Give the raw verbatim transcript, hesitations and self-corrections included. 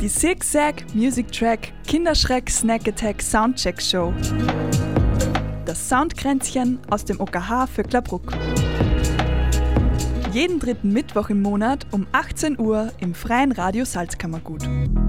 Die Zigzag Music Track Kinderschreck Snack Attack Soundcheck Show. Das Soundkränzchen aus dem O K H Vöcklerbruck. Jeden dritten Mittwoch im Monat um achtzehn Uhr im Freien Radio Salzkammergut.